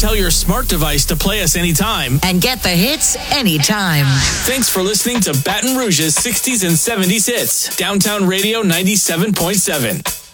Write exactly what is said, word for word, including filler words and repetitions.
tell your smart device to play us anytime. And get the hits anytime. Thanks for listening to Baton Rouge's sixties and seventies hits. Downtown Radio ninety-seven point seven.